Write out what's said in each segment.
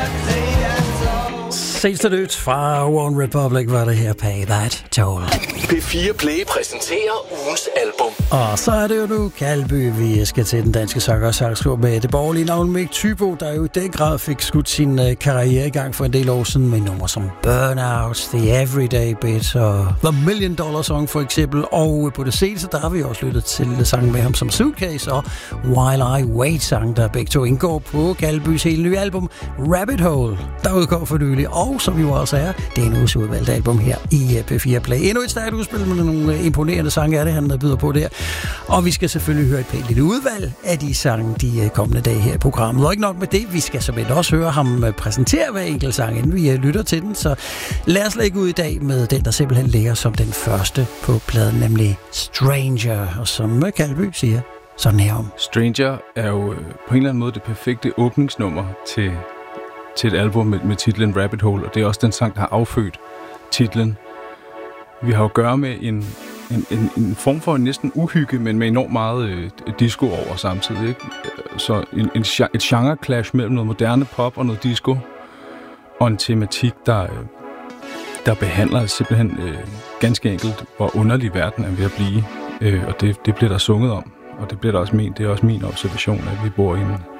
Seneste nyt fra One Republic var det her, Pay That Toll. P4 Play præsenterer ugens album. Og så er det jo nu Kalby, vi skal til den danske sanger og sangskriver med det borgerlige navn Mick Thybo, der jo i den grad fik skudt sin karriere i gang for en del år siden med numre som Burnout, The Everyday Bit og The $1 Million Song for eksempel. Og på det seneste, der har vi også lyttet til sangen med ham som Suitcase og While I Wait sang, der begge to indgår på Kalbys hele nye album Rabbit Hole, der udgår for nylig. Og som jo også er, det er en uges udvalgt album her i P4 Play. Endnu et stærkt udspil med nogle imponerende sange er det, han byder på der. Og vi skal selvfølgelig høre et pænt lille udvalg af de sange de kommende dage her i programmet. Og ikke nok med det, vi skal simpelthen også høre ham præsentere hver enkelt sang, inden vi lytter til den. Så lad os lægge ud i dag med den, der simpelthen ligger som den første på pladen, nemlig Stranger. Og som Kalby siger, sådan her om. Stranger er jo på en eller anden måde det perfekte åbningsnummer til et album med titlen Rabbit Hole, og det er også den sang, der har affødt titlen. Vi har jo at gøre med en form for en næsten uhygge, men med enormt meget disco over samtidig. Ikke? Så et genre-clash mellem noget moderne pop og noget disco, og en tematik, der behandler simpelthen ganske enkelt, hvor underlig verden er ved at blive. Og det bliver der sunget om, og det bliver der også ment. Det er også min observation, at vi bor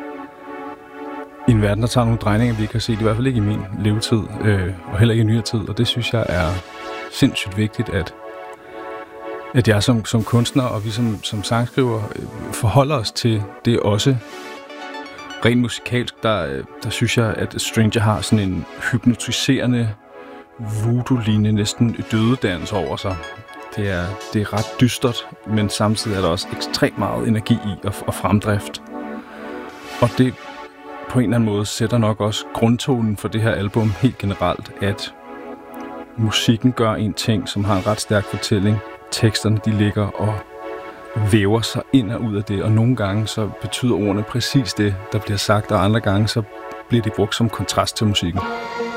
i en verden, der tager nogle drejninger, vi ikke har set, i hvert fald ikke i min levetid, og heller ikke i nyere tid. Og det synes jeg er sindssygt vigtigt, at jeg som kunstner, og vi som sangskriver, forholder os til det også. Rent musikalsk, der synes jeg, at Stranger har sådan en hypnotiserende, voodoo-lignende, næsten dødedans over sig. Det er ret dystert, men samtidig er der også ekstremt meget energi i og fremdrift. Og det på en eller anden måde sætter nok også grundtonen for det her album helt generelt, at musikken gør en ting, som har en ret stærk fortælling. Teksterne, de ligger og væver sig ind og ud af det, og nogle gange så betyder ordene præcis det, der bliver sagt, og andre gange så bliver det brugt som kontrast til musikken.